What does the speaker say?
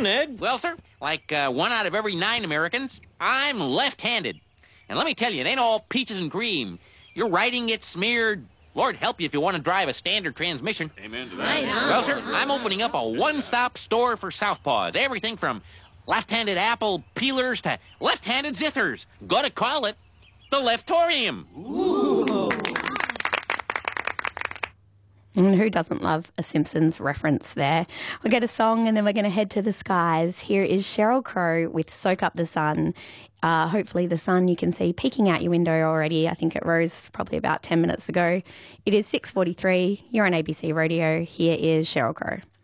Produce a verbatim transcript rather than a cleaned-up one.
Ned? Well, sir, like uh, one out of every nine Americans, I'm left-handed. And let me tell you, it ain't all peaches and cream. Your writing gets smeared. Lord help you if you want to drive a standard transmission. Amen to that. Well, sir, I'm opening up a one-stop store for southpaws. Everything from left-handed apple peelers to left-handed zithers. Gotta call it the Leftorium. Ooh. And who doesn't love a Simpsons reference there? We'll get a song and then we're going to head to the skies. Here is Sheryl Crow with Soak Up the Sun. Uh, hopefully the sun you can see peeking out your window already. I think it rose probably about ten minutes ago. It is six forty-three. You're on A B C Radio. Here is Sheryl Crow.